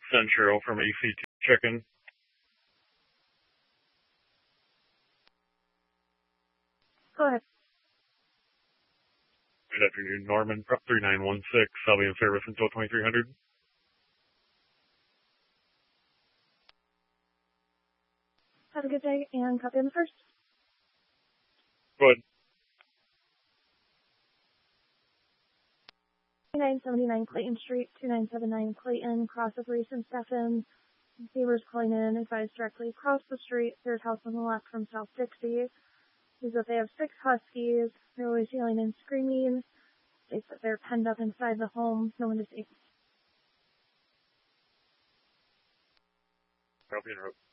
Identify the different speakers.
Speaker 1: Central from ACT Chicken.
Speaker 2: Go ahead.
Speaker 1: Good afternoon, Norman. Prop 3916. I'll be in service until 2300.
Speaker 2: Have a good day, and copy on the first.
Speaker 1: Go ahead.
Speaker 2: 2979 Clayton Street, 2979 Clayton, cross of Reese and Stephens. Neighbors calling in, advised directly across the street, third house on the left from South Dixie. Is that they have 6 huskies. They're always yelling and screaming. States that they're penned up inside the home. No one to see.
Speaker 1: I'll be in route.